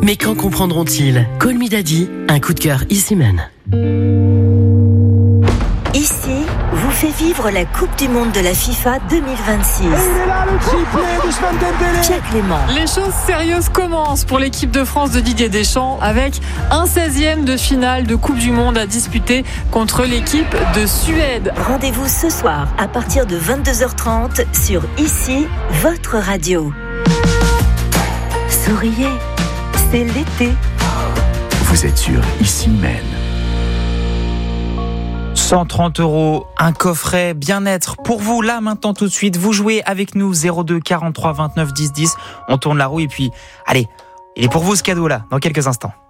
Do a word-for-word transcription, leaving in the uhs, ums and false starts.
Mais quand comprendront-ils? Call Me Daddy, un coup de cœur Ici Men. Ici vous fait vivre la Coupe du Monde de la FIFA deux mille vingt-six. Et il est là, le triplé d'Ousmane Dembélé. Pierre Clément. Les choses sérieuses commencent pour l'équipe de France de Didier Deschamps avec un seizième de finale de Coupe du Monde à disputer contre l'équipe de Suède. Rendez-vous ce soir à partir de vingt-deux heures trente sur Ici, votre radio. Souriez, c'est l'été. Vous êtes sur Ici Men. cent trente euros, un coffret bien-être pour vous, là, maintenant, tout de suite. Vous jouez avec nous, zéro deux quarante-trois vingt-neuf dix dix. On tourne la roue et puis, allez, il est pour vous ce cadeau-là, dans quelques instants.